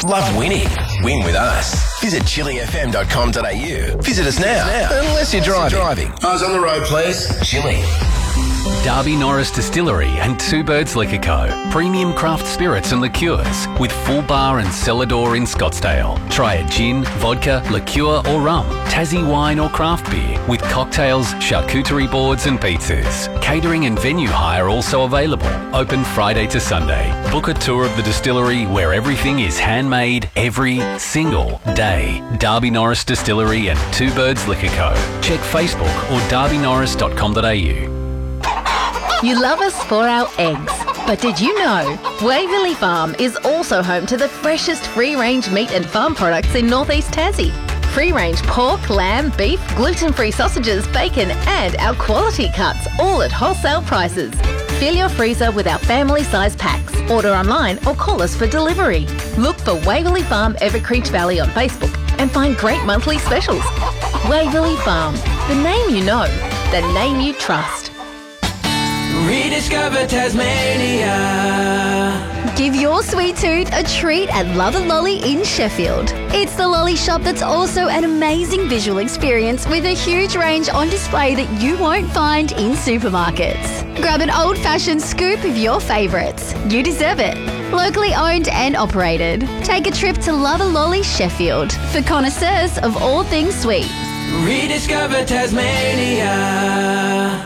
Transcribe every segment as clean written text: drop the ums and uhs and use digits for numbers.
Love winning? Win with us. Visit chilifm.com.au. Visit us now. Unless you're driving. Eyes on the road, please. Chili. Darby Norris Distillery and Two Birds Liquor Co. Premium craft spirits and liqueurs with full bar and cellar door in Scottsdale. Try a gin, vodka, liqueur or rum, Tassie wine or craft beer with cocktails, charcuterie boards and pizzas. Catering and venue hire also available. Open Friday to Sunday. Book a tour of the distillery where everything is handmade every single day. Darby Norris Distillery and Two Birds Liquor Co. Check Facebook or darbynorris.com.au. You love us for our eggs, but did you know Waverley Farm is also home to the freshest free-range meat and farm products in Northeast Tassie. Free-range pork, lamb, beef, gluten-free sausages, bacon and our quality cuts, all at wholesale prices. Fill your freezer with our family-size packs. Order online or call us for delivery. Look for Waverley Farm Evercreech Valley on Facebook and find great monthly specials. Waverley Farm, the name you know, the name you trust. Rediscover Tasmania. Give your sweet tooth a treat at Love a Lolly in Sheffield. It's the lolly shop that's also an amazing visual experience with a huge range on display that you won't find in supermarkets. Grab an old-fashioned scoop of your favourites. You deserve it. Locally owned and operated. Take a trip to Love a Lolly Sheffield for connoisseurs of all things sweet. Rediscover Tasmania.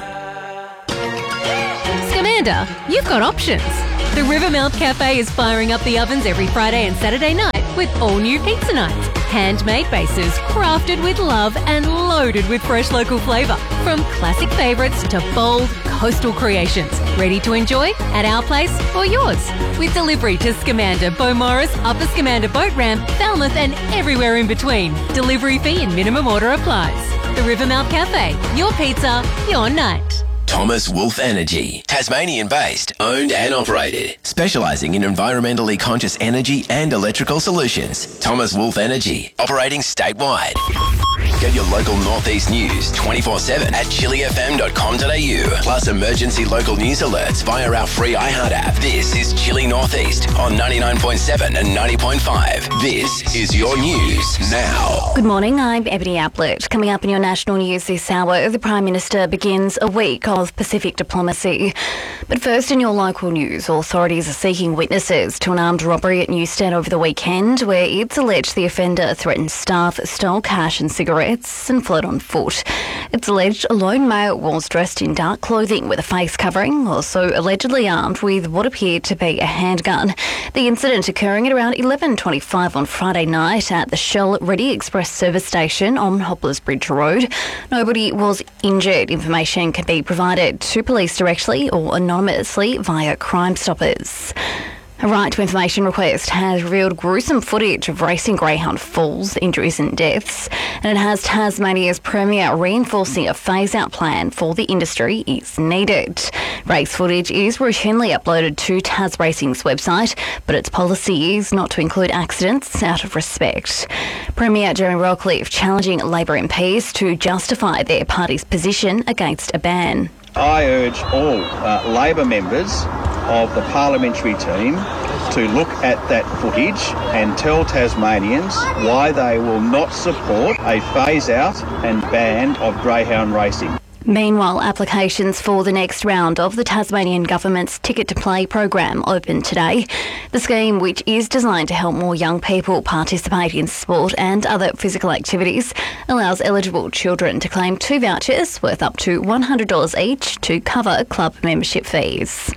Scamander, you've got options. The Rivermount Cafe is firing up the ovens every Friday and Saturday night with all new pizza nights. Handmade bases, crafted with love and loaded with fresh local flavour. From classic favourites to bold coastal creations. Ready to enjoy at our place or yours. With delivery to Scamander, Beaumaris, Upper Scamander Boat Ramp, Falmouth and everywhere in between. Delivery fee and minimum order applies. The Rivermount Cafe, your pizza, your night. Thomas Wolf Energy, Tasmanian-based, owned and operated, specialising in environmentally conscious energy and electrical solutions. Thomas Wolf Energy, operating statewide. Get your local Northeast news 24/7 at chilifm.com.au. Plus emergency local news alerts via our free iHeart app. This is Chili Northeast on 99.7 and 90.5. This is your news now. Good morning, I'm Ebony Applet. Coming up in your national news this hour, the Prime Minister begins a week of Pacific diplomacy. But first, in your local news, authorities are seeking witnesses to an armed robbery at Newstead over the weekend, where it's alleged the offender threatened staff, stole cash and cigarettes and fled on foot. It's alleged a lone male was dressed in dark clothing with a face covering, also allegedly armed with what appeared to be a handgun. The incident occurring at around 11:25 on Friday night at the Shell Ready Express service station on Hoppler's Bridge Road. Nobody was injured. Information can be provided to police directly or anonymously via Crime Stoppers. A right to information request has revealed gruesome footage of racing greyhound falls, injuries and deaths, and it has Tasmania's Premier reinforcing a phase-out plan for the industry is needed. Race footage is routinely uploaded to Tas Racing's website, but its policy is not to include accidents out of respect. Premier Jeremy Rockcliffe challenging Labor MPs to justify their party's position against a ban. I urge all Labor members of the parliamentary team to look at that footage and tell Tasmanians why they will not support a phase-out and ban of greyhound racing. Meanwhile, applications for the next round of the Tasmanian Government's Ticket to Play program opened today. The scheme, which is designed to help more young people participate in sport and other physical activities, allows eligible children to claim 2 vouchers worth up to $100 each to cover club membership fees.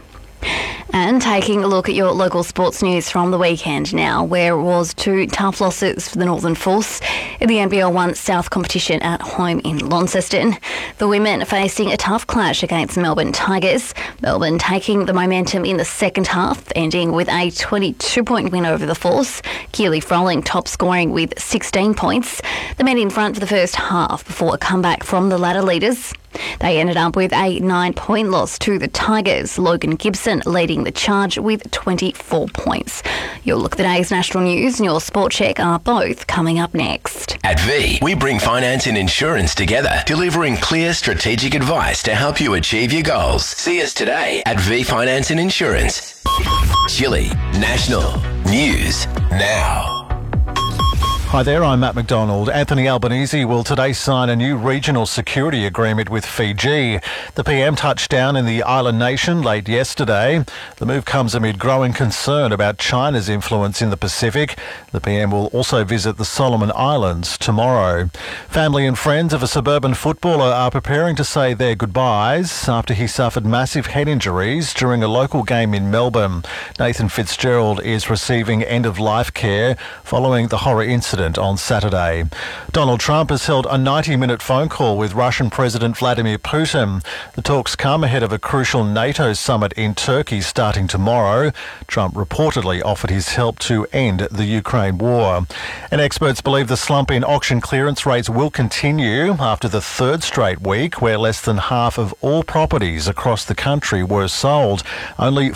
And taking a look at your local sports news from the weekend now, where it was 2 tough losses for the Northern Force in the NBL 1 South competition at home in Launceston. The women facing a tough clash against Melbourne Tigers. Melbourne taking the momentum in the second half, ending with a 22-point win over the Force. Keely Froling top scoring with 16 points. The men in front for the first half before a comeback from the ladder leaders. They ended up with a 9-point loss to the Tigers. Logan Gibson leading the charge with 24 points. Your look at the day's national news and your sport check are both coming up next. At V, we bring finance and insurance together, delivering clear strategic advice to help you achieve your goals. See us today at V Finance and Insurance. Chile National News Now. Hi there, I'm Matt McDonald. Anthony Albanese will today sign a new regional security agreement with Fiji. The PM touched down in the island nation late yesterday. The move comes amid growing concern about China's influence in the Pacific. The PM will also visit the Solomon Islands tomorrow. Family and friends of a suburban footballer are preparing to say their goodbyes after he suffered massive head injuries during a local game in Melbourne. Nathan Fitzgerald is receiving end-of-life care following the horror incident on Saturday. Donald Trump has held a 90-minute phone call with Russian President Vladimir Putin. The talks come ahead of a crucial NATO summit in Turkey starting tomorrow. Trump reportedly offered his help to end the Ukraine war. And experts believe the slump in auction clearance rates will continue after the third straight week where less than half of all properties across the country were sold. Only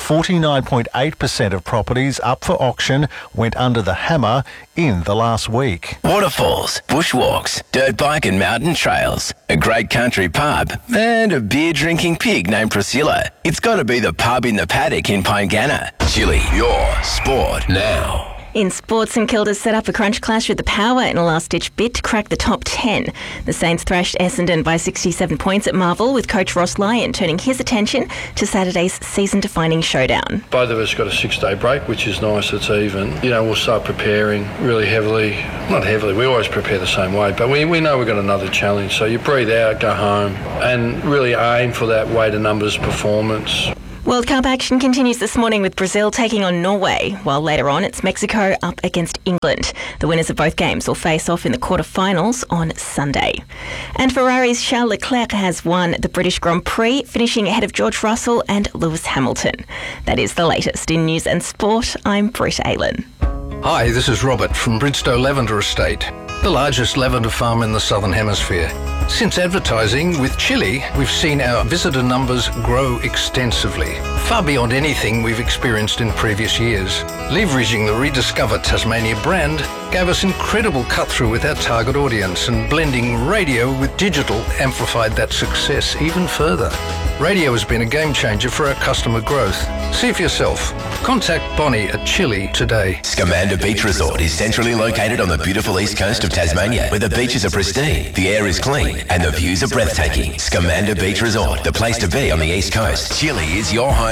49.8% of properties up for auction went under the hammer in the last week. Waterfalls, bushwalks, dirt bike and mountain trails, a great country pub, and a beer-drinking pig named Priscilla. It's got to be the pub in the paddock in Pyngana. Chile, your sport now. In sports, St Kilda's set up a crunch clash with the Power in a last-ditch bid to crack the top 10. The Saints thrashed Essendon by 67 points at Marvel, with coach Ross Lyon turning his attention to Saturday's season-defining showdown. Both of us got a 6-day break, which is nice, it's even. You know, we'll start preparing really heavily. Not heavily, we always prepare the same way, but we know we've got another challenge. So you breathe out, go home, and really aim for that weight of numbers performance. World Cup action continues this morning with Brazil taking on Norway, while later on it's Mexico up against England. The winners of both games will face off in the quarterfinals on Sunday. And Ferrari's Charles Leclerc has won the British Grand Prix, finishing ahead of George Russell and Lewis Hamilton. That is the latest in news and sport. I'm Britt Aylan. Hi, this is Robert from Bridgestow Lavender Estate, the largest lavender farm in the Southern Hemisphere. Since advertising with Chile, we've seen our visitor numbers grow extensively, far beyond anything we've experienced in previous years. Leveraging the rediscovered Tasmania brand gave us incredible cut-through with our target audience, and blending radio with digital amplified that success even further. Radio has been a game changer for our customer growth. See for yourself. Contact Bonnie at Chile today. Scamander Beach Resort is centrally located on the beautiful east coast of Tasmania, where the beaches are pristine, the air is clean, and the views are breathtaking. Scamander Beach Resort, the place to be on the east coast. Chile is your home